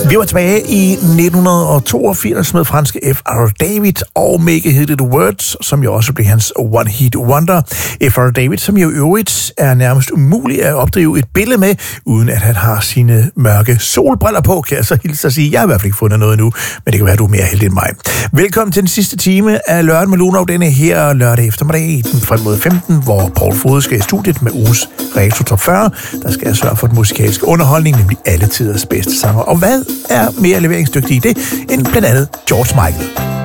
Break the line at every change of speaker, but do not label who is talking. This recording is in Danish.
Vi var tilbage i 1982 med franske F.R. David og Make Hit It Words, som jo også blev hans One Hit Wonder. F.R. David, som jo i øvrigt er nærmest umulig at opdrive et billede med, uden at han har sine mørke solbriller på, kan jeg så hilse at sige. Jeg har i hvert fald ikke fundet noget nu, men det kan være, at du er mere heldig end mig. Velkommen til den sidste time af Lørdag med Luna, denne her lørdag eftermiddag, den frem mod 15, hvor Paul Fode skal i studiet med ugens Retro Top 40. Der skal jeg sørge for den musikalske underholdning, nemlig alle tiders bedste sanger. Og hvad er mere leveringsdygtig i det, end blandt andet George Michael?